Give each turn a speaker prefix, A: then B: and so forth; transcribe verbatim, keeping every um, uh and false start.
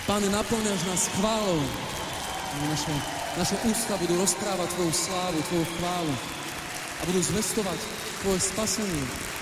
A: Pane, naplňaš nás chválou. Naše, naše ústa budú rozprávať Tvoju slávu, Tvoju chválu a budú zvestovať Tvoje spasenie.